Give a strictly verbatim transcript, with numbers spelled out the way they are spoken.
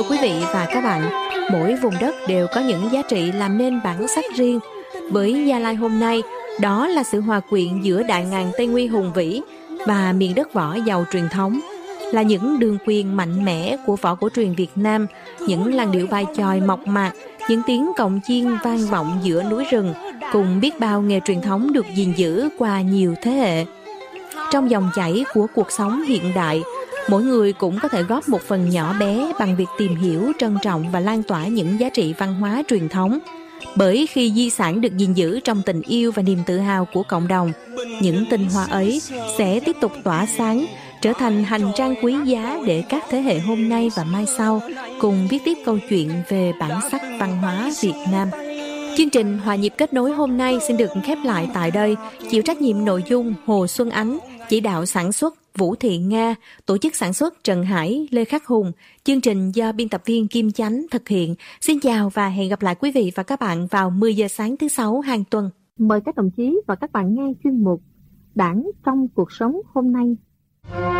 Quý vị và các bạn, mỗi vùng đất đều có những giá trị làm nên bản sắc riêng. Với Gia Lai hôm nay, đó là sự hòa quyện giữa đại ngàn Tây Nguyên hùng vĩ và miền đất võ giàu truyền thống, là những đường quyền mạnh mẽ của võ cổ truyền Việt Nam, những làn điệu vai chòi mộc mạc, những tiếng cồng chiên vang vọng giữa núi rừng, cùng biết bao nghề truyền thống được gìn giữ qua nhiều thế hệ. Trong dòng chảy của cuộc sống hiện đại, mỗi người cũng có thể góp một phần nhỏ bé bằng việc tìm hiểu, trân trọng và lan tỏa những giá trị văn hóa truyền thống. Bởi khi di sản được gìn giữ trong tình yêu và niềm tự hào của cộng đồng, những tinh hoa ấy sẽ tiếp tục tỏa sáng, trở thành hành trang quý giá để các thế hệ hôm nay và mai sau cùng viết tiếp câu chuyện về bản sắc văn hóa Việt Nam. Chương trình Hòa nhịp kết nối hôm nay xin được khép lại tại đây. Chịu trách nhiệm nội dung Hồ Xuân Ánh, chỉ đạo sản xuất Vũ Thị Nga, tổ chức sản xuất Trần Hải, Lê Khắc Hùng. Chương trình do biên tập viên Kim Chánh thực hiện. Xin chào và hẹn gặp lại quý vị và các bạn vào mười giờ sáng thứ sáu hàng tuần. Mời các đồng chí và các bạn nghe chuyên mục Đảng trong cuộc sống hôm nay.